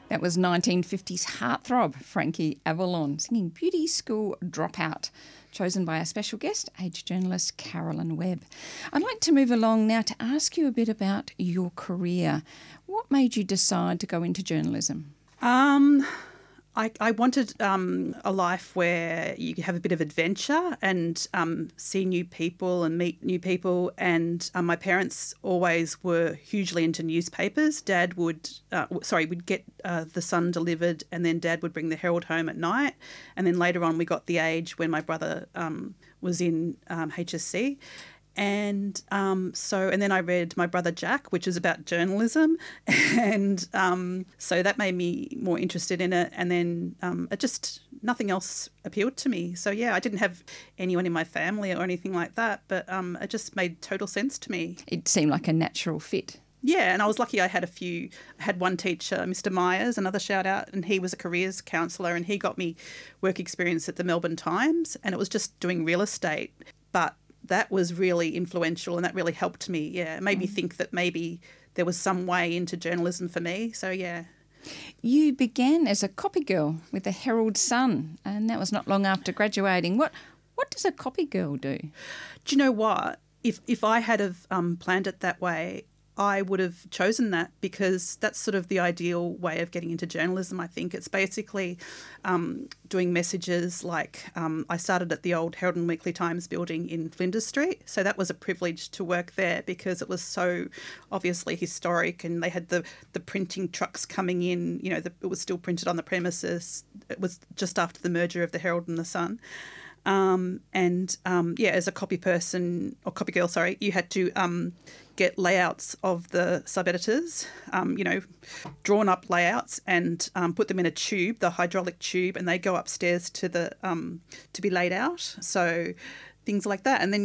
That was 1950s heartthrob Frankie Avalon singing Beauty School Dropout, chosen by our special guest, age journalist Carolyn Webb. I'd like to move along now to ask you a bit about your career. What made you decide to go into journalism? I wanted a life where you could have a bit of adventure and see new people and meet new people. And my parents always were hugely into newspapers. Dad would get The Sun delivered, and then Dad would bring the Herald home at night. And then later on we got The Age when my brother was in HSC. And and then I read My Brother Jack, which is about journalism, and so that made me more interested in it. And then nothing else appealed to me. So yeah, I didn't have anyone in my family or anything like that, but it just made total sense to me. It seemed like a natural fit. Yeah, and I was lucky I had one teacher, Mr. Myers, another shout out, and he was a careers counsellor, and he got me work experience at the Melbourne Times, and it was just doing real estate. But that was really influential, and that really helped me. Yeah, it made me think that maybe there was some way into journalism for me. So, yeah. You began as a copy girl with the Herald Sun, and that was not long after graduating. What does a copy girl do? Do you know what? If I had have planned it that way, I would have chosen that, because that's sort of the ideal way of getting into journalism, I think. It's basically doing messages like I started at the old Herald and Weekly Times building in Flinders Street. So that was a privilege to work there, because it was so obviously historic, and they had the printing trucks coming in. You know, it was still printed on the premises. It was just after the merger of the Herald and the Sun. As a copy person or copy girl, you had to get layouts of the sub-editors, drawn up layouts, and put them in a tube, the hydraulic tube, and they go upstairs to the to be laid out. So things like that. And then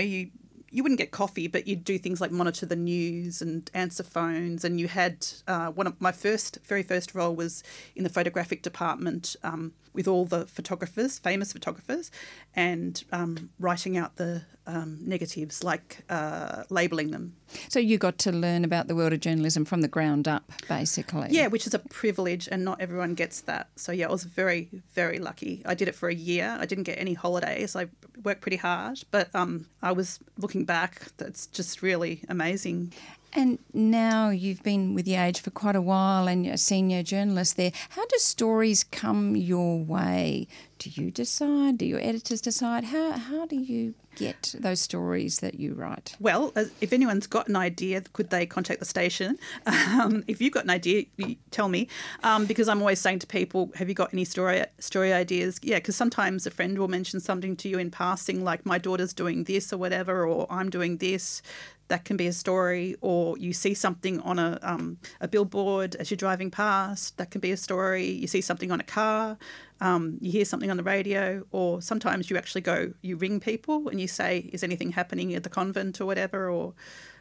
you wouldn't get coffee, but you'd do things like monitor the news and answer phones. And you had one of my very first role was in the photographic department with all the photographers, famous photographers, and writing out the negatives, like labelling them. So you got to learn about the world of journalism from the ground up, basically. Yeah, which is a privilege, and not everyone gets that. So, yeah, I was very, very lucky. I did it for a year. I didn't get any holidays. I worked pretty hard, but I was looking back, that's just really amazing. And now you've been with The Age for quite a while, and you're a senior journalist there. How do stories come your way? Do you decide? Do your editors decide? How do you get those stories that you write? Well, if anyone's got an idea, could they contact the station? If you've got an idea, you tell me, because I'm always saying to people, have you got any story ideas? Yeah, because sometimes a friend will mention something to you in passing, like my daughter's doing this or whatever, or I'm doing this. That can be a story. Or you see something on a billboard as you're driving past. That can be a story. You see something on a car. You hear something on the radio. Or sometimes you ring people and you say, is anything happening at the convent or whatever? Or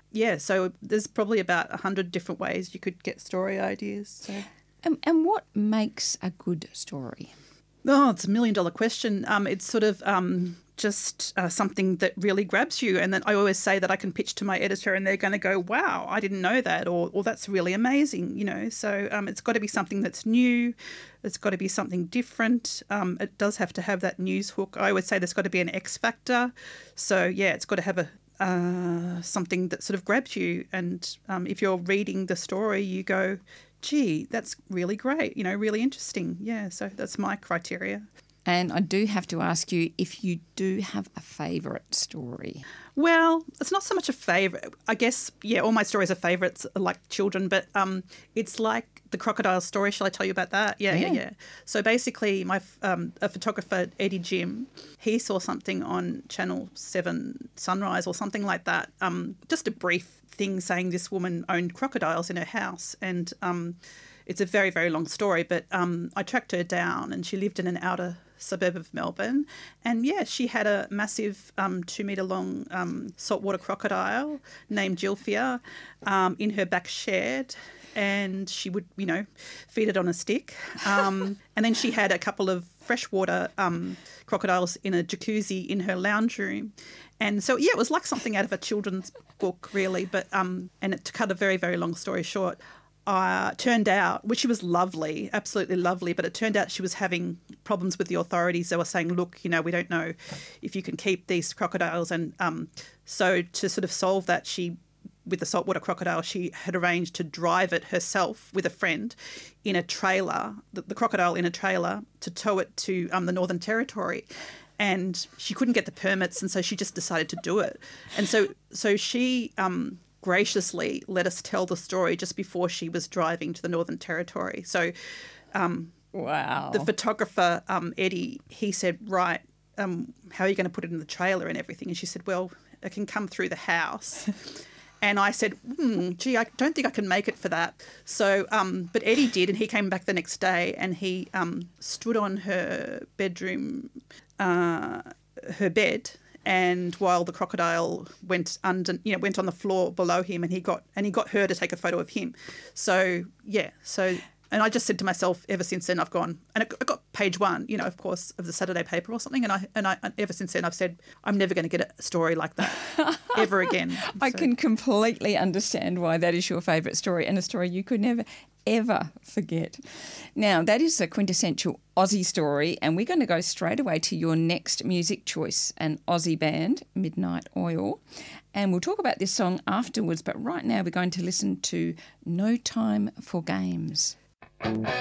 so there's probably about 100 different ways you could get story ideas. So. And what makes a good story? Oh, it's $1 million question. It's sort of just something that really grabs you. And then I always say that I can pitch to my editor and they're going to go, wow, I didn't know that, or that's really amazing, So it's got to be something that's new. It's got to be something different. It does have to have that news hook. I always say there's got to be an X factor. So, yeah, it's got to have something that sort of grabs you. And if you're reading the story, you go, gee, that's really great, really interesting. Yeah, so that's my criteria. And I do have to ask you if you do have a favourite story. Well, it's not so much a favourite. I guess, yeah, all my stories are favourites, like children, but it's like the crocodile story. Shall I tell you about that? Yeah. So basically, a photographer, Eddie Jim, he saw something on Channel 7 Sunrise or something like that, just a brief thing saying this woman owned crocodiles in her house, and it's a very, very long story, but I tracked her down, and she lived in an outer suburb of Melbourne, and she had a massive 2 metre long saltwater crocodile named Gilfia in her back shed, and she would feed it on a stick, and then she had a couple of freshwater crocodiles in a jacuzzi in her lounge room. And so, it was like something out of a children's book, really. But and to cut a very, very long story short, turned out, which she was lovely, absolutely lovely, but it turned out she was having problems with the authorities. They were saying, look, you know, we don't know if you can keep these crocodiles. And so to sort of solve that, with the saltwater crocodile, she had arranged to drive it herself with a friend in a trailer, the crocodile in a trailer, to tow it to the Northern Territory. And she couldn't get the permits, and so she just decided to do it. And so she graciously let us tell the story just before she was driving to the Northern Territory. So wow. The photographer, Eddie, he said, right, how are you going to put it in the trailer and everything? And she said, well, it can come through the house. And I said, gee, I don't think I can make it for that. So, but Eddie did, and he came back the next day, and he stood on her bedroom, her bed, and while the crocodile went on the floor below him, and he got her to take a photo of him. So yeah, and I just said to myself, ever since then I've gone, and I got page 1, you know, of course, of the Saturday paper or something, and I ever since then I've said I'm never going to get a story like that ever again. I can completely understand why that is your favourite story, and a story you could never ever forget. Now, that is a quintessential Aussie story, and we're going to go straight away to your next music choice, an Aussie band, Midnight Oil. And we'll talk about this song afterwards, but right now we're going to listen to No Time for Games.